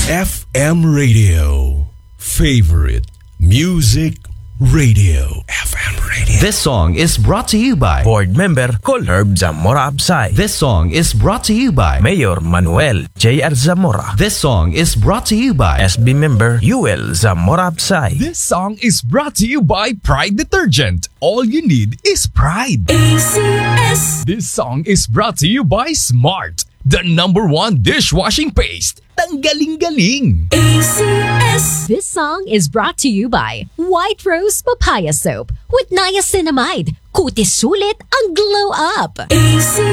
FM Radio. Favorite Music Radio. FM Radio. This song is brought to you by Board Member Colherb Zamora Absay. This song is brought to you by Mayor Manuel J.R. Zamora. This song is brought to you by SB Member Yuel Zamora Absay. This song is brought to you by Pride Detergent. All you need is pride. ACS. This song is brought to you by Smart, the #1 dishwashing paste. Tanggaling-galing. ACS. This song is brought to you by White Rose Papaya Soap with niacinamide. Kutis sulit ang glow up. ACS.